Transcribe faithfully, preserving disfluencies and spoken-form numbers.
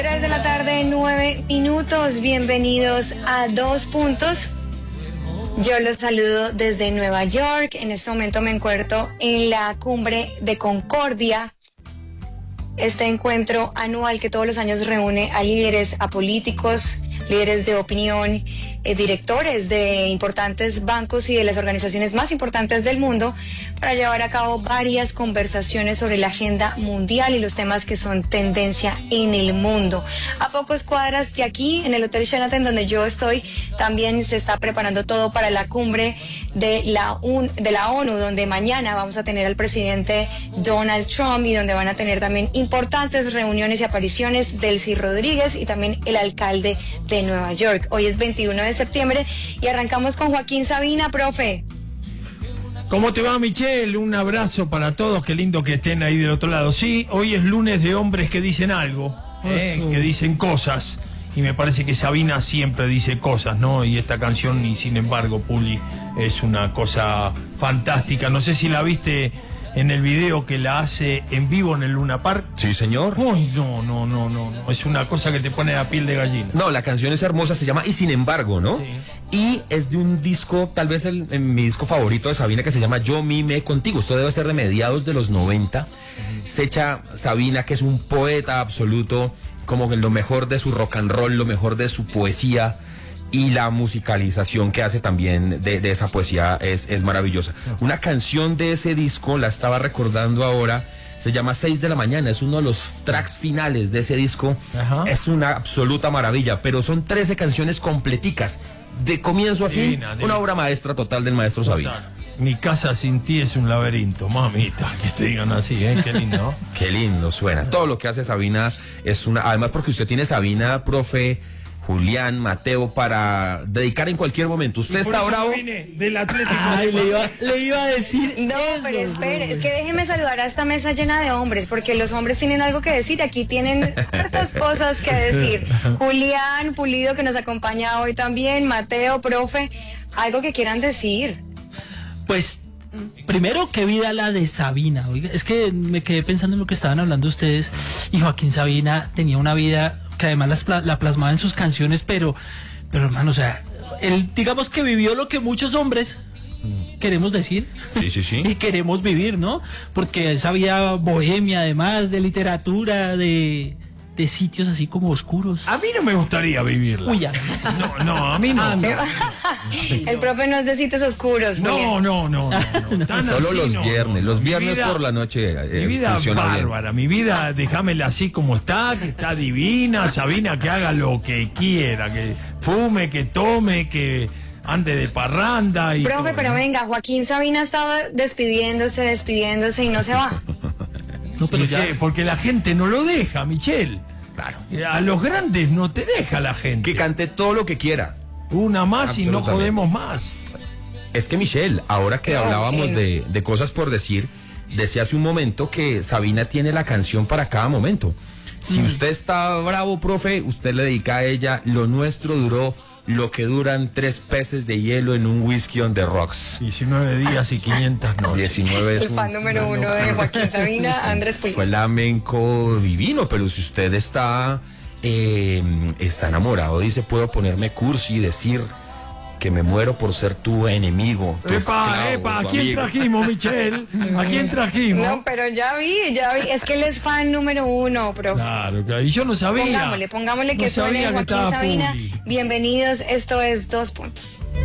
tres de la tarde, nueve minutos. Bienvenidos a Dos Puntos. Yo los saludo desde Nueva York. En este momento me encuentro en la cumbre de Concordia. Este encuentro anual que todos los años reúne a líderes, a políticos, líderes de opinión, eh, directores de importantes bancos y de las organizaciones más importantes del mundo para llevar a cabo varias conversaciones sobre la agenda mundial y los temas que son tendencia en el mundo. A pocos cuadras de aquí, en el Hotel Sheraton, donde yo estoy, también se está preparando todo para la cumbre de la, UN, de la ONU, donde mañana vamos a tener al presidente Donald Trump y donde van a tener también importantes reuniones y apariciones Delcy Rodríguez y también el alcalde de Nueva York. Hoy es veintiuno de septiembre y arrancamos con Joaquín Sabina, profe. ¿Cómo te va, Michelle? Un abrazo para todos, qué lindo que estén ahí del otro lado. Sí, hoy es lunes de hombres que dicen algo, eh, que dicen cosas, y me parece que Sabina siempre dice cosas, ¿no? Y esta canción, y sin embargo, Puli, es una cosa fantástica. No sé si la viste en el video que la hace en vivo en el Luna Park. Sí, señor. Uy, no, no, no, no, no. Es una cosa que te pone la piel de gallina. No, la canción es hermosa, se llama Y Sin Embargo, ¿no? Sí. Y es de un disco, tal vez el, en mi disco favorito de Sabina, que se llama Yo Mime Contigo. Esto debe ser de mediados de los noventa. Uh-huh. Se echa Sabina, que es un poeta absoluto, como lo mejor de su rock and roll, lo mejor de su poesía. Y la musicalización que hace también de, de esa poesía es, es maravillosa. Una canción de ese disco, la estaba recordando ahora, se llama seis de la mañana, es uno de los tracks finales de ese disco. Ajá. Es una absoluta maravilla, pero son trece canciones completicas, de comienzo a fin, divina, divina. Una obra maestra total del maestro Sabina. Mi casa sin ti es un laberinto, mamita, que te digan así, ¿eh? Qué lindo. Qué lindo suena. Todo lo que hace Sabina es una... Además porque usted tiene Sabina, profe... Julián, Mateo, para dedicar en cualquier momento. ¿Usted está bravo? Del Atlético. Ay, le iba, le iba a decir. No, eso, pero espere, no. Es que déjeme saludar a esta mesa llena de hombres, porque los hombres tienen algo que decir. Aquí tienen hartas cosas que decir. Julián Pulido, que nos acompaña hoy también, Mateo, profe, algo que quieran decir. Pues, primero, qué vida la de Sabina. Oiga, es que me quedé pensando en lo que estaban hablando ustedes. Y Joaquín Sabina tenía una vida que además las pla la plasmaba en sus canciones, pero, pero hermano, o sea, él digamos que vivió lo que muchos hombres queremos decir. Sí, sí, sí. Y queremos vivir, ¿no? Porque esa vida bohemia, además, de literatura, de... de sitios así como oscuros. A mí no me gustaría vivirla. Uy, ya. No, no, a mí no. Ah, no. El profe no es de sitios oscuros. No, no, no, no, no. no. Solo así, los viernes. No. Los viernes vida, por la noche. Eh, mi vida bárbara. Bien. Mi vida, déjamela así como está, que está divina. Sabina, que haga lo que quiera. Que fume, que tome, que ande de parranda. Y profe, todo, pero ¿no? Venga, Joaquín Sabina estaba despidiéndose, despidiéndose y no se va. No, pero ya... qué? Porque la gente no lo deja, Michelle. Claro. A los grandes no te deja la gente. Que cante todo lo que quiera. Una más y no jodemos más. Es que, Michelle, ahora que hablábamos de, de cosas por decir, decía hace un momento que Sabina tiene la canción para cada momento. Si mm. usted está bravo, profe, usted le dedica a ella. Lo nuestro duró lo que duran tres peces de hielo en un whisky on the rocks. diecinueve días y quinientas noches. diecinueve es el fan un, número uno de Joaquín Sabina, Andrés Pulido. Fue flamenco divino, pero si usted está, eh, está enamorado, dice, puedo ponerme cursi y decir que me muero por ser tu enemigo. Tu epa, esclavo, epa, ¿a tu quién amigo. trajimos, Michelle? ¿A quién trajimos? No, pero ya vi, ya vi. Es que él es fan número uno, profe. Claro, claro. Y yo no sabía. Pongámosle, pongámosle que no suene que Joaquín Sabina. Puli. Bienvenidos, esto es Dos Puntos.